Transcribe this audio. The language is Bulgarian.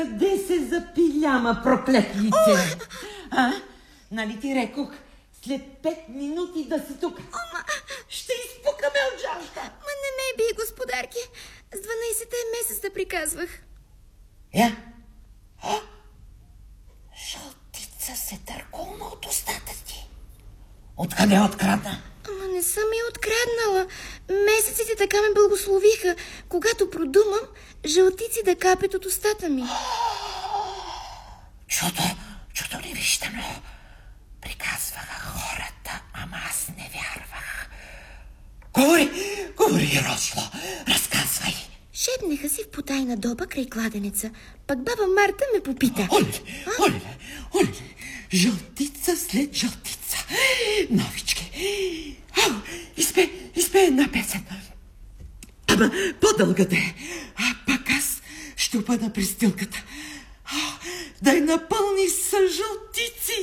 Къде се запиляма, проклетнице? Нали ти рекох, след 5 минути да си тук. Ще изпукаме от жажда. Ма не ме бий, господарки. С 12-те месеца приказвах. Жълтица се търколна от устата ти. Откъде открадна? Ама не съм я откраднала. Месеците така ме благословиха. Когато продумам, жълтици да капят от устата ми. Чудо невиждано. Приказваха хората, ама аз не вярвах. Говори, Росло, разказвай. Шепнеха си в потайна доба край кладенеца. Пък баба Марта ме попита. Оле, жълтица след жълтица. Новички. Изпей една песен. Ама по-дълга да е. Пак аз ще опада през стилката. Дай напълни с жълтици